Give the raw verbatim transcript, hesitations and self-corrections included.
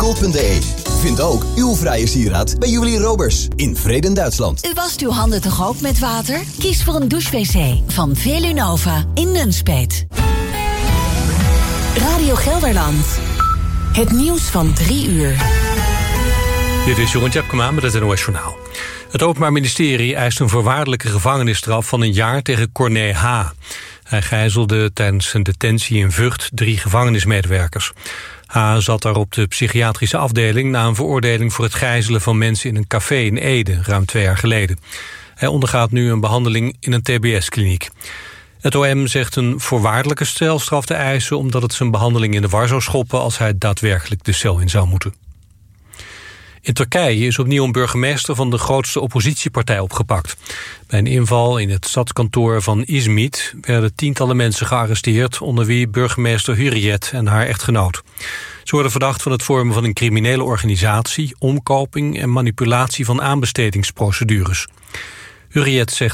gold punt d e. Vind ook uw vrije sieraad bij Juwelier Robers in Vreden, Duitsland. U wast uw handen toch ook met water? Kies voor een douche-wc van Velunova in Nunspeet. Radio Gelderland. Het nieuws van drie uur. Dit is Jeroen Tjepkema met het N O S Journaal. Het Openbaar Ministerie eist een voorwaardelijke gevangenisstraf van een jaar tegen Corné H. Hij gijzelde tijdens zijn detentie in Vught drie gevangenismedewerkers. H. zat daar op de psychiatrische afdeling na een veroordeling voor het gijzelen van mensen in een café in Ede, ruim twee jaar geleden. Hij ondergaat nu een behandeling in een T B S-kliniek. Het O M zegt een voorwaardelijke celstraf te eisen omdat het zijn behandeling in de war zou schoppen als hij daadwerkelijk de cel in zou moeten. In Turkije is opnieuw een burgemeester van de grootste oppositiepartij opgepakt. Bij een inval in het stadskantoor van Izmit werden tientallen mensen gearresteerd, onder wie burgemeester Hürriyet en haar echtgenoot. Ze worden verdacht van het vormen van een criminele organisatie, omkoping en manipulatie van aanbestedingsprocedures. Hürriyet zegt